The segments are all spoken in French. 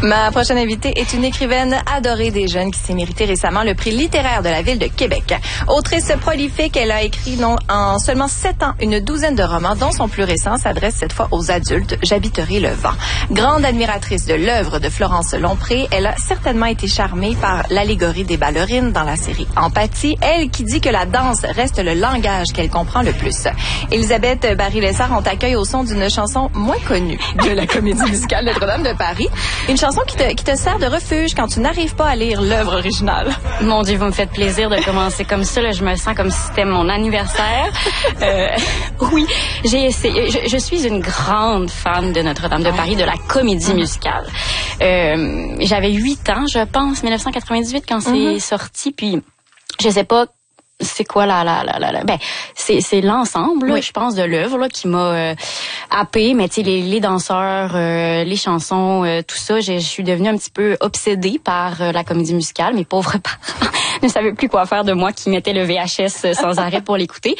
Ma prochaine invitée est une écrivaine adorée des jeunes qui s'est méritée récemment le prix littéraire de la ville de Québec. Autrice prolifique, elle a écrit en seulement 7 ans une douzaine de romans, dont son plus récent s'adresse cette fois aux adultes, J'habiterai le vent. Grande admiratrice de l'œuvre de Florence Lompré, elle a certainement été charmée par l'allégorie des ballerines dans la série Empathie, elle qui dit que la danse reste le langage qu'elle comprend le plus. Elisabeth Barry-Lessard, on t'accueille au son d'une chanson moins connue de la comédie musicale Notre-Dame de Paris. Une chanson qui te sert de refuge quand tu n'arrives pas à lire l'œuvre originale. Mon Dieu, vous me faites plaisir de commencer comme ça. Là, je me sens comme si c'était mon anniversaire. Oui, j'ai essayé. Je suis une grande fan de Notre-Dame de Paris, de la comédie musicale. J'avais 8 ans, je pense, 1998 quand c'est sorti. Puis, je sais pas c'est quoi ben c'est l'ensemble je pense de l'œuvre là qui m'a happée, mais tu sais les danseurs, les chansons, tout ça, je suis devenue un petit peu obsédée par la comédie musicale. Mes pauvres parents ne savaient plus quoi faire de moi qui mettais le VHS sans arrêt pour l'écouter.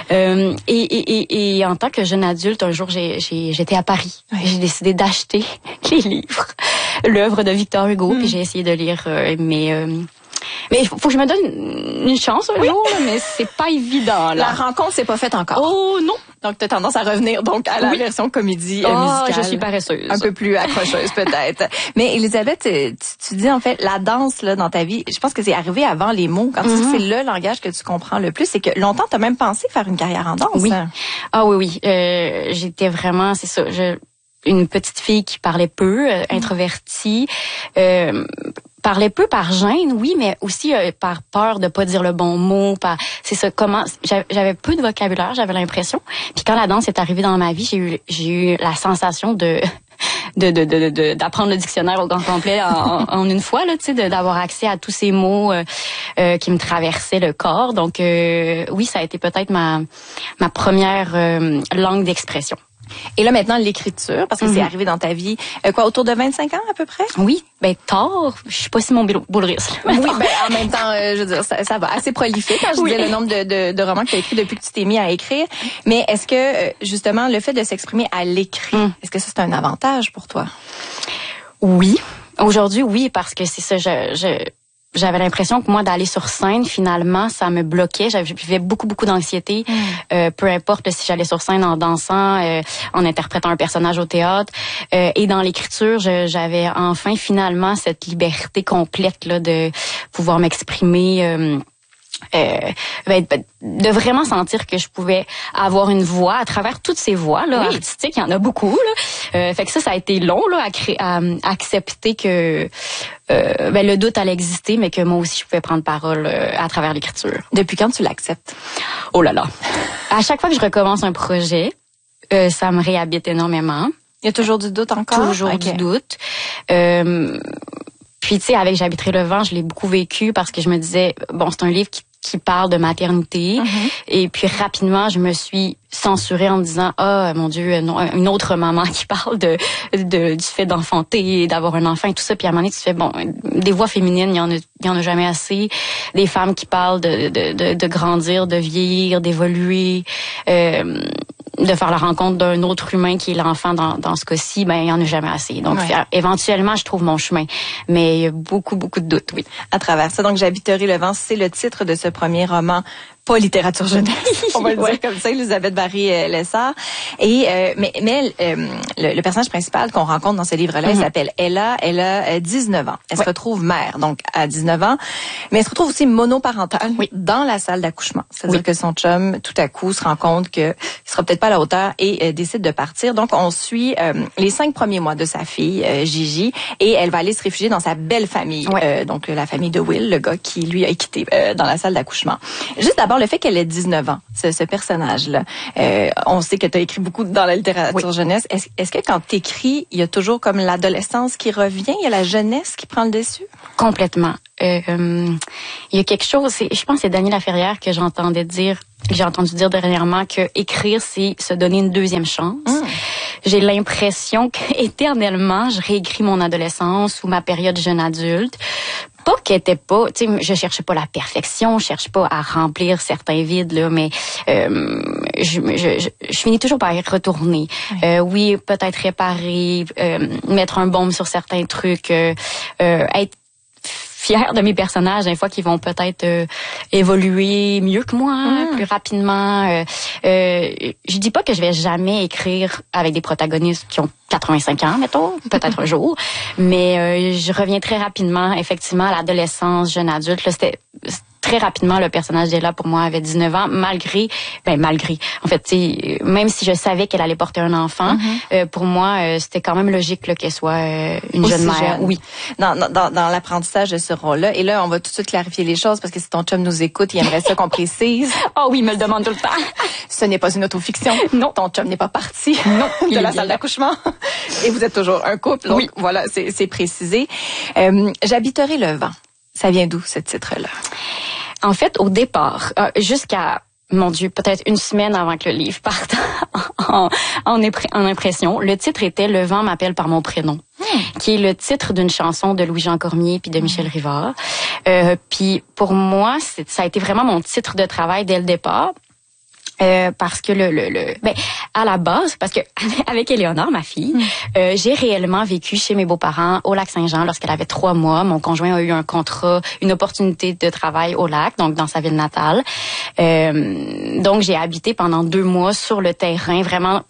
Et en tant que jeune adulte, un jour j'étais à Paris. J'ai décidé d'acheter les livres, l'œuvre de Victor Hugo, puis j'ai essayé de lire mais il faut que je me donne une chance un jour, là, mais c'est pas évident. Là. La rencontre, c'est pas faite encore. Oh non! Donc, tu as tendance à revenir donc à la version comédie musicale. Je suis paresseuse. Un peu plus accrocheuse peut-être. Mais Elisabeth, tu dis en fait la danse là dans ta vie, je pense que c'est arrivé avant les mots. Quand tu dis que c'est le langage que tu comprends le plus, c'est que longtemps, tu as même pensé faire une carrière en danse. Oui. Ah oui. J'étais vraiment, c'est ça, une petite fille qui parlait peu, introvertie, parlait peu par gêne, oui, mais aussi par peur de pas dire le bon mot. C'est ça. J'avais peu de vocabulaire, j'avais l'impression. Puis quand la danse est arrivée dans ma vie, j'ai eu la sensation d'apprendre le dictionnaire au complet en une fois, là, tu sais, d'avoir accès à tous ces mots qui me traversaient le corps. Donc oui, ça a été peut-être ma première langue d'expression. Et là, maintenant, l'écriture, parce que c'est arrivé dans ta vie, autour de 25 ans à peu près? Oui, tard. Je suis pas si mon boulris. Oui, en même temps, je veux dire, ça va assez prolifique. Quand je disais le nombre de romans que tu as écrits depuis que tu t'es mis à écrire. Mais est-ce que, justement, le fait de s'exprimer à l'écrit, est-ce que ça, c'est un avantage pour toi? Oui. Aujourd'hui, oui, parce que c'est ça, j'avais l'impression que moi, d'aller sur scène, finalement, ça me bloquait. J'avais beaucoup d'anxiété. Peu importe si j'allais sur scène en dansant, en interprétant un personnage au théâtre. Et dans l'écriture, j'avais enfin, finalement, cette liberté complète là de pouvoir m'exprimer. De vraiment sentir que je pouvais avoir une voix à travers toutes ces voix là artistiques, il y en a beaucoup là. Fait que ça a été long là à accepter que le doute allait exister, mais que moi aussi je pouvais prendre parole à travers l'écriture. Depuis quand tu l'acceptes? Oh là là. À chaque fois que je recommence un projet, ça me réhabite énormément. Il y a toujours du doute encore? Toujours du doute. Puis tu sais, avec J'habiterai le vent, je l'ai beaucoup vécu parce que je me disais, bon, c'est un livre qui parle de maternité. Et puis rapidement, je me suis censurée en me disant, mon Dieu, non, une autre maman qui parle du fait d'enfanter, d'avoir un enfant et tout ça. Puis à un moment donné, tu fais, bon, des voix féminines, il y en a jamais assez. Des femmes qui parlent de grandir, de vieillir, d'évoluer, de faire la rencontre d'un autre humain qui est l'enfant dans ce cas-ci, il y en a jamais assez. Donc, éventuellement, je trouve mon chemin. Mais il y a beaucoup de doutes, oui. À travers ça, donc, J'habiterai le vent, c'est le titre de ce premier roman, pas littérature jeunesse. On va le dire comme ça, Elisabeth Barry-Lessard. Et, mais le personnage principal qu'on rencontre dans ce livre-là, il s'appelle Ella. Elle a 19 ans. Elle se retrouve mère, donc, à 19 ans. Mais elle se retrouve aussi monoparentale dans la salle d'accouchement. C'est-à-dire que son chum, tout à coup, se rend compte qu'il sera peut-être pas à la hauteur et décide de partir. Donc, on suit les 5 premiers mois de sa fille, Gigi, et elle va aller se réfugier dans sa belle famille. Donc, la famille de Will, le gars qui, lui, a quitté dans la salle d'accouchement. Juste d'abord, le fait qu'elle ait 19 ans, ce personnage-là, on sait que tu as écrit beaucoup dans la littérature jeunesse. Est-ce que quand tu écris, il y a toujours comme l'adolescence qui revient, il y a la jeunesse qui prend le dessus? Complètement. Il y a quelque chose, je pense que c'est Daniel Laferrière que j'ai entendu dire dernièrement que écrire, c'est se donner une deuxième chance. J'ai l'impression qu'éternellement, je réécris mon adolescence ou ma période jeune adulte. pas qu'elle était pas, tu sais, je cherchais pas la perfection, je cherche pas à remplir certains vides là, mais je finis toujours par y retourner. Oui, peut-être réparer, mettre un baume sur certains trucs, être fière de mes personnages, des fois qui vont peut-être évoluer mieux que moi, plus rapidement. Je dis pas que je vais jamais écrire avec des protagonistes qui ont 85 ans, mettons, peut-être un jour, mais je reviens très rapidement, effectivement, à l'adolescence, jeune adulte. Là, c'était très rapidement, le personnage d'Ella, pour moi, avait 19 ans, malgré, en fait, tu sais, même si je savais qu'elle allait porter un enfant, pour moi, c'était quand même logique là, qu'elle soit une jeune mère. Oui. Dans l'apprentissage de ce rôle-là, et là, on va tout de suite clarifier les choses, parce que si ton chum nous écoute, il aimerait ça qu'on précise. Oh oui, il me le demande tout le temps. Ce n'est pas une autofiction. Non. Ton chum n'est pas parti de la salle d'accouchement. Et vous êtes toujours un couple. Donc, voilà, c'est précisé. J'habiterai le vent. Ça vient d'où, ce titre-là? En fait, au départ, jusqu'à, mon Dieu, peut-être une semaine avant que le livre parte en impression, le titre était « Le vent m'appelle par mon prénom », qui est le titre d'une chanson de Louis-Jean Cormier puis de Michel Rivard. Puis pour moi, ça a été vraiment mon titre de travail dès le départ. Parce que à la base, parce que avec Éléonore, ma fille, j'ai réellement vécu chez mes beaux-parents au Lac-Saint-Jean lorsqu'elle avait 3 mois. Mon conjoint a eu un contrat, une opportunité de travail au lac, donc dans sa ville natale. Donc j'ai habité pendant 2 mois sur le terrain, vraiment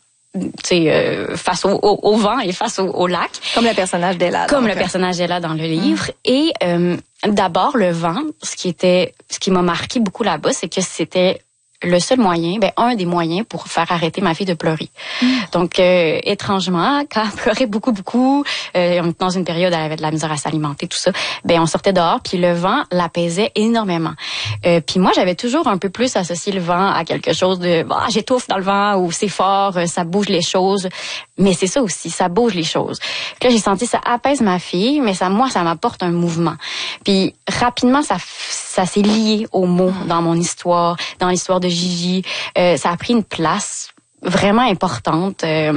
face au vent et face au lac. Comme le personnage d'Ella. Comme le personnage d'Ella dans le livre. Et d'abord, le vent, ce qui m'a marqué beaucoup là-bas, c'est que c'était le seul moyen, un des moyens pour faire arrêter ma fille de pleurer. Donc, étrangement, quand elle pleurait beaucoup, on était dans une période où elle avait de la misère à s'alimenter, tout ça, on sortait dehors, puis le vent l'apaisait énormément. Puis moi, j'avais toujours un peu plus associé le vent à quelque chose de, j'étouffe dans le vent, ou c'est fort, ça bouge les choses. Mais c'est ça aussi, ça bouge les choses. Puis là, j'ai senti ça apaise ma fille, mais ça m'apporte un mouvement. Puis rapidement, ça s'est lié aux mots dans mon histoire, dans l'histoire de Gigi. Ça a pris une place vraiment importante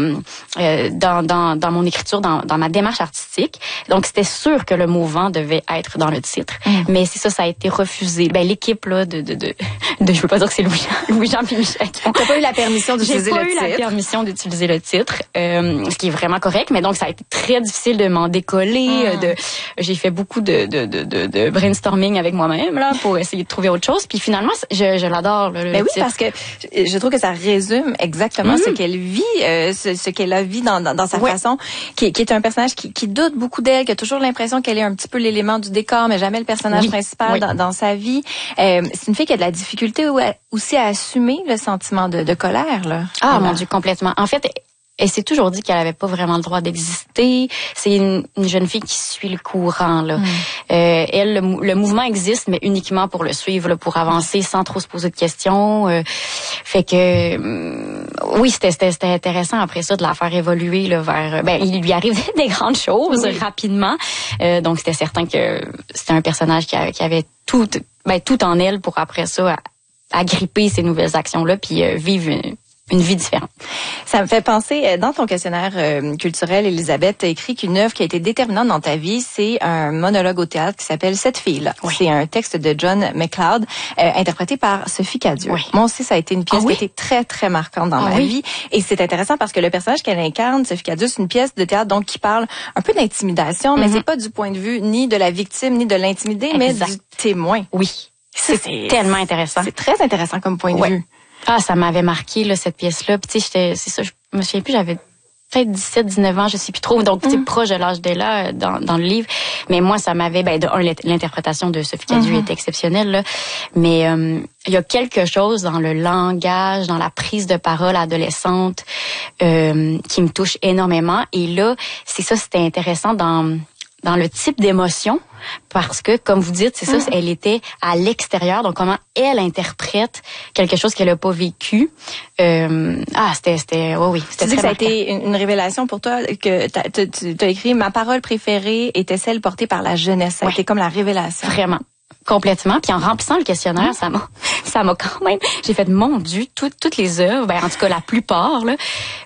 dans mon écriture, dans ma démarche artistique. Donc, c'était sûr que le mot vent devait être dans le titre. Mais c'est ça a été refusé. L'équipe là je veux pas dire que c'est Louis-Jean puis Michel. T'as pas eu la permission d'utiliser le titre. J'ai pas eu la permission d'utiliser le titre, ce qui est vraiment correct. Mais donc, ça a été très difficile de m'en décoller. J'ai fait beaucoup de brainstorming avec moi-même là pour essayer de trouver autre chose. Puis finalement, je l'adore le titre. Oui, parce que je trouve que ça résume exactement ce qu'elle vit, ce qu'elle a vu dans sa façon, qui est un personnage qui doute beaucoup d'elle, qui a toujours l'impression qu'elle est un petit peu l'élément du décor, mais jamais le personnage principal dans sa vie. C'est une fille qui a de la difficulté aussi à assumer le sentiment de colère, là. Ah, mon Dieu, complètement. En fait, elle s'est toujours dit qu'elle avait pas vraiment le droit d'exister. C'est une jeune fille qui suit le courant, là. Elle, le mouvement existe, mais uniquement pour le suivre, là, pour avancer sans trop se poser de questions. Fait que, oui, c'était intéressant après ça de la faire évoluer, là, vers, il lui arrive des grandes choses rapidement. Donc, c'était certain que c'était un personnage qui avait tout en elle pour après ça agripper ces nouvelles actions-là puis vivre une vie différente. Ça me fait penser, dans ton questionnaire culturel, Elisabeth, tu as écrit qu'une œuvre qui a été déterminante dans ta vie, c'est un monologue au théâtre qui s'appelle Cette fille-là. C'est un texte de John McLeod, interprété par Sophie Cadieux. Moi aussi, ça a été une pièce qui a été très, très marquante dans ma vie. Et c'est intéressant parce que le personnage qu'elle incarne, Sophie Cadieux, c'est une pièce de théâtre donc qui parle un peu d'intimidation, mais c'est pas du point de vue ni de la victime, ni de l'intimidé, mais du témoin. Oui. C'est tellement intéressant. C'est très intéressant comme point de vue. Ah, ça m'avait marqué, là, cette pièce-là. Puis, tu sais, c'est ça, je me souviens plus, j'avais peut-être 17, 19 ans, je sais plus trop. Donc, tu sais, proche de l'âge d'Ella dans le livre. Mais moi, ça m'avait, l'interprétation de Sophie Cadieux est exceptionnelle, là. Mais, il y a quelque chose dans le langage, dans la prise de parole adolescente, qui me touche énormément. Et là, c'est ça, c'était intéressant dans le type d'émotion, parce que, comme vous dites, c'est ça, elle était à l'extérieur, donc comment elle interprète quelque chose qu'elle a pas vécu. C'était Tu dis que ça a été une révélation pour toi, que tu as écrit « Ma parole préférée était celle portée par la jeunesse ». Ça a été comme la révélation. Vraiment. Complètement. Puis en remplissant le questionnaire, ça m'a quand même, j'ai fait, mon Dieu, toutes les œuvres, en tout cas la plupart, là,